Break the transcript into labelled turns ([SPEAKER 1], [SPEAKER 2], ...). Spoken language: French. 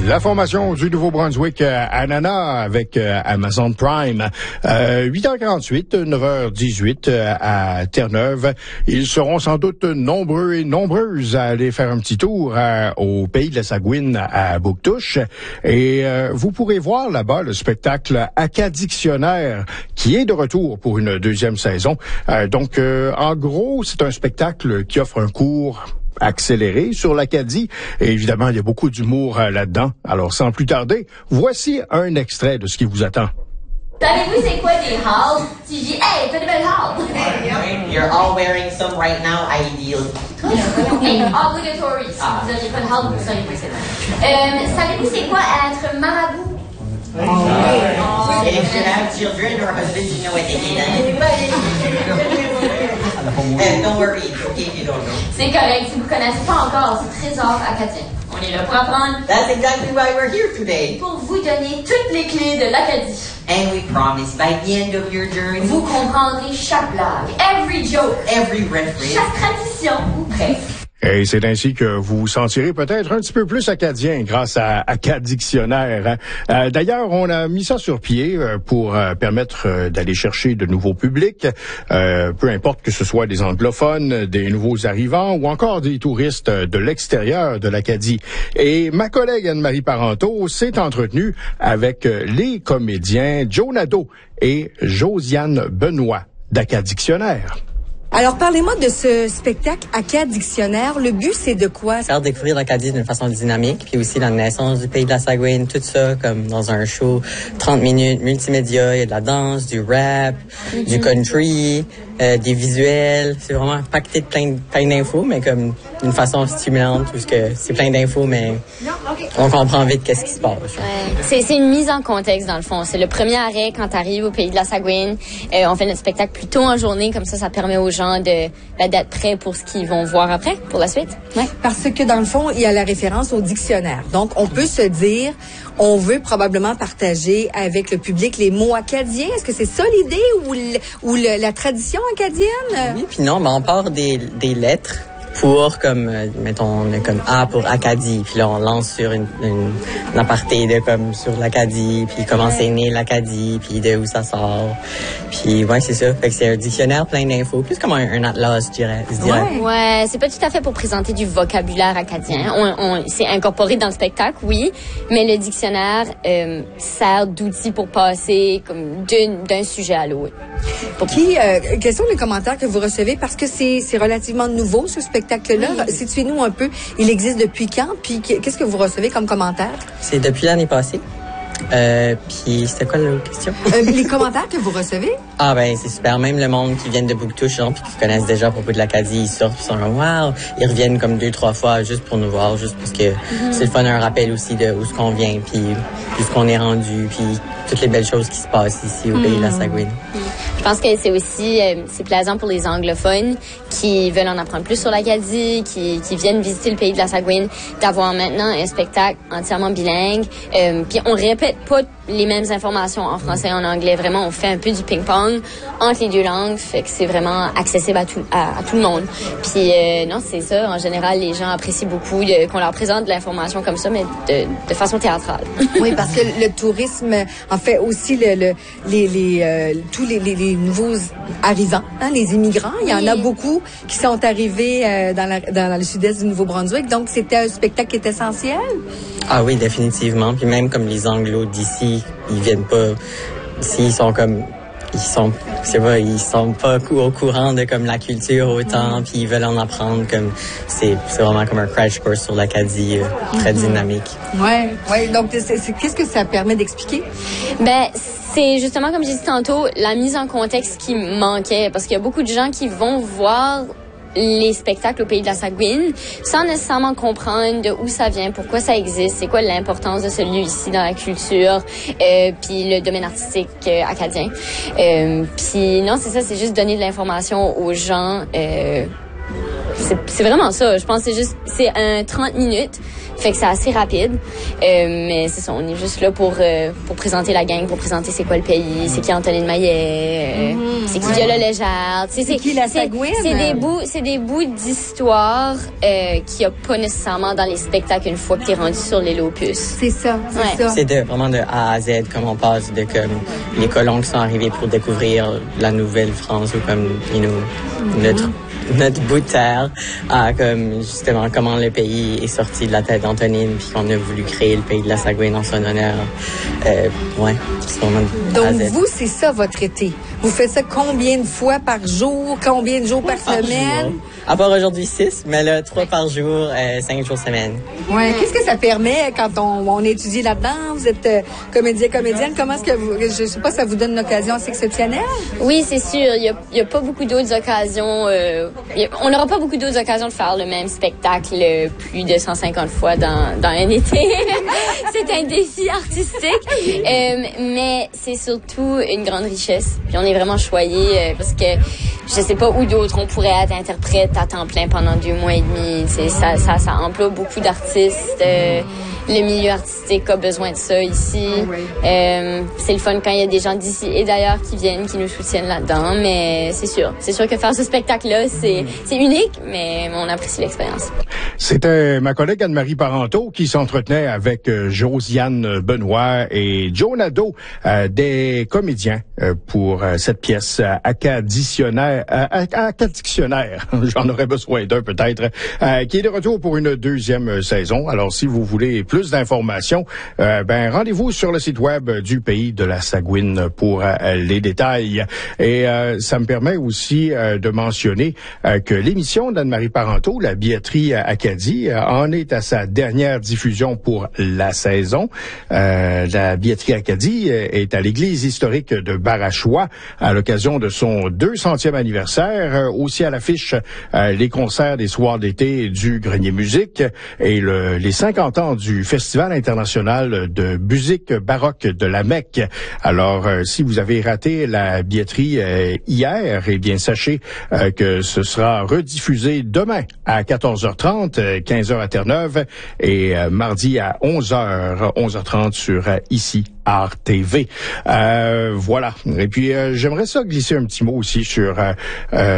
[SPEAKER 1] La formation du Nouveau-Brunswick Anana avec Amazon Prime. 8h48, 9h18 à Terre-Neuve. Ils seront sans doute nombreux et nombreuses à aller faire un petit tour au pays de la Sagouine à Bouctouche. Et vous pourrez voir là-bas le spectacle Acadictionnaire qui est de retour pour une deuxième saison. Donc, en gros, c'est un spectacle qui offre un cours accéléré sur l'Acadie. Et évidemment, il y a beaucoup d'humour là-dedans. Alors, sans plus tarder, voici un extrait de ce qui vous attend.
[SPEAKER 2] Savez-vous c'est quoi des halls? Si je dis, hey, t'as des belles halls.
[SPEAKER 3] You're all wearing some right now, ideally.
[SPEAKER 2] Hey, obligatory. Si vous n'auriez pas de hall, vous ne seriez pas ici. Savez-vous c'est quoi être marabout?
[SPEAKER 3] And if you have children or husbands, you know what they need. And don't worry, it's okay if you don't know.
[SPEAKER 2] C'est correct, si vous ne connaissez pas encore ce trésor acadien. On est là pour apprendre.
[SPEAKER 3] That's exactly why we're here today.
[SPEAKER 2] Pour vous donner toutes les clés de l'Acadie.
[SPEAKER 3] And we promise by the end of your journey,
[SPEAKER 2] Vous comprendrez chaque blague, every joke,
[SPEAKER 3] every reference,
[SPEAKER 2] chaque tradition, ou presque.
[SPEAKER 1] Et c'est ainsi que vous vous sentirez peut-être un petit peu plus acadien grâce à Acadictionnaire. D'ailleurs, on a mis ça sur pied pour permettre d'aller chercher de nouveaux publics, peu importe que ce soit des anglophones, des nouveaux arrivants ou encore des touristes de l'extérieur de l'Acadie. Et ma collègue Anne-Marie Parenteau s'est entretenue avec les comédiens Joe Nadeau et Josiane Benoît d'Acadictionnaire.
[SPEAKER 4] Alors, parlez-moi de ce spectacle Acadictionnaire. Le but, c'est de quoi?
[SPEAKER 5] Faire découvrir l'Acadie d'une façon dynamique, puis aussi la naissance du pays de la Sagouine, tout ça, comme dans un show 30 minutes, multimédia, il y a de la danse, du rap, du country, des visuels. C'est vraiment pacté de plein d'infos, mais comme d'une façon stimulante, puisque c'est plein d'infos, mais on comprend vite qu'est-ce qui se passe.
[SPEAKER 6] Ouais. C'est une mise en contexte, dans le fond. C'est le premier arrêt quand tu arrives au pays de la Sagouine. On fait notre spectacle plus tôt en journée, comme ça permet aux gens d'être prêts pour ce qu'ils vont voir après, pour la suite.
[SPEAKER 4] Ouais. Parce que, dans le fond, il y a la référence au dictionnaire. Donc, on peut se dire, on veut probablement partager avec le public les mots acadiens. Est-ce que c'est ça l'idée ou la tradition acadienne?
[SPEAKER 5] Oui, puis non, mais on part des lettres pour, comme, mettons, on est comme A pour Acadie, puis là, on lance sur une aparté de, comme, sur l'Acadie, puis comment c'est né l'Acadie, puis de où ça sort. Puis, ouais, c'est ça. Fait que c'est un dictionnaire plein d'infos, plus comme un atlas, je dirais.
[SPEAKER 6] Ouais, c'est pas tout à fait pour présenter du vocabulaire acadien. C'est incorporé dans le spectacle, oui, mais le dictionnaire sert d'outil pour passer, comme, d'un sujet à l'autre.
[SPEAKER 4] Quels sont les commentaires que vous recevez? Parce que c'est relativement nouveau, ce spectacle-là. Oui. Situez-nous un peu. Il existe depuis quand? Puis qu'est-ce que vous recevez comme commentaires?
[SPEAKER 5] C'est depuis l'année passée. Puis c'était quoi l'autre question?
[SPEAKER 4] Les commentaires que vous recevez?
[SPEAKER 5] Ah ben c'est super. Même le monde qui vient de Bouctouche, puis qui connaissent déjà à propos de l'Acadie, ils sortent, puis ils sont comme wow. Ils reviennent comme 2-3 fois juste pour nous voir, juste parce que c'est le fun, un rappel aussi de où ce qu'on vient, puis ce qu'on est rendu, puis toutes les belles choses qui se passent ici au pays de la Sagouine.
[SPEAKER 6] Je pense que c'est aussi c'est plaisant pour les anglophones qui veulent en apprendre plus sur l'Acadie, qui viennent visiter le pays de la Sagouine, d'avoir maintenant un spectacle entièrement bilingue. Puis on répète pas les mêmes informations en français et en anglais. Vraiment, on fait un peu du ping-pong entre les deux langues, fait que c'est vraiment accessible à tout le monde. Puis non, c'est ça. En général, les gens apprécient beaucoup qu'on leur présente de l'information comme ça, mais de façon théâtrale.
[SPEAKER 4] Oui, parce que le tourisme, en fait, aussi tous les nouveaux arrivants, les immigrants, il y en a beaucoup qui sont arrivés dans le sud-est du Nouveau-Brunswick. Donc, c'était un spectacle qui est essentiel.
[SPEAKER 5] Ah oui, définitivement. Puis même comme les Anglos d'ici, ils viennent pas ici, ils sont pas au courant de comme la culture autant, puis ils veulent en apprendre, comme c'est vraiment comme un crash course sur l'Acadie, très dynamique.
[SPEAKER 4] Ouais. Donc qu'est-ce que ça permet d'expliquer?
[SPEAKER 6] Ben c'est justement, comme j'ai dit tantôt, la mise en contexte qui manquait, parce qu'il y a beaucoup de gens qui vont voir les spectacles au pays de la Sagouine sans nécessairement comprendre de où ça vient, pourquoi ça existe, c'est quoi l'importance de ce lieu ici dans la culture, puis le domaine artistique acadien. Puis non, c'est ça, c'est juste donner de l'information aux gens c'est vraiment ça. Je pense que c'est un 30 minutes. Fait que c'est assez rapide. Mais c'est ça, on est juste là pour présenter la gang, pour présenter c'est quoi le pays, c'est qui Antonine Maillet, c'est qui Viola Légère.
[SPEAKER 4] C'est qui la Sagouine?
[SPEAKER 6] C'est des bouts d'histoire qu'il n'y a pas nécessairement dans les spectacles une fois que tu es rendu sur l'île aux puces.
[SPEAKER 4] C'est ça, c'est ça.
[SPEAKER 5] C'est vraiment de A à Z, comme on passe de comme les colons qui sont arrivés pour découvrir la Nouvelle-France ou comme, notre bout de terre à comme justement comment le pays est sorti de la tête d'Antonine puis qu'on a voulu créer le pays de la Sagouine en son honneur. C'est vraiment
[SPEAKER 4] donc vous, c'est ça votre été. Vous faites ça combien de fois par jour, combien de jours par semaine?
[SPEAKER 5] À part aujourd'hui 6, mais là 3 par jour, 5 jours semaine.
[SPEAKER 4] Ouais. Qu'est-ce que ça permet quand on étudie là-dedans? Vous êtes comédienne. Comment est-ce que je sais pas, ça vous donne une occasion assez exceptionnelle?
[SPEAKER 6] Oui, c'est sûr. Il y a pas beaucoup d'autres occasions. On n'aura pas beaucoup d'autres occasions de faire le même spectacle plus de 150 fois dans un été. C'est un défi artistique. Mais c'est surtout une grande richesse. Puis on est vraiment choyés parce que je sais pas où d'autres on pourrait être interprète à temps plein pendant 2 mois et demi. Ça emploie beaucoup d'artistes. Le milieu artistique a besoin de ça ici. C'est le fun quand il y a des gens d'ici et d'ailleurs qui viennent, qui nous soutiennent là-dedans. Mais c'est sûr que faire ce spectacle-là, c'est unique, mais on apprécie l'expérience.
[SPEAKER 1] C'était ma collègue Anne-Marie Parenteau qui s'entretenait avec Josiane Benoît et Joe Nadeau, des comédiens pour cette pièce Acadictionnaire. J'en aurais besoin d'un peut-être, qui est de retour pour une 2e saison. Alors si vous voulez plus d'informations, rendez-vous sur le site web du Pays de la Sagouine pour les détails. Et ça me permet aussi de mentionner que l'émission d'Anne-Marie Parenteau, la billetterie Acadie, en est à sa dernière diffusion pour la saison. La billetterie Acadie est à l'église historique de Barachois à l'occasion de son 200e anniversaire. Aussi à l'affiche les concerts des soirs d'été du Grenier Musique et les 50 ans du Festival international de musique baroque de la Mecque. Alors, si vous avez raté la billetterie hier, eh bien, sachez que ce sera rediffusé demain à 14h30, 15h à Terre-Neuve et mardi à 11h30 sur ici Art TV. Voilà. Et puis, j'aimerais ça glisser un petit mot aussi sur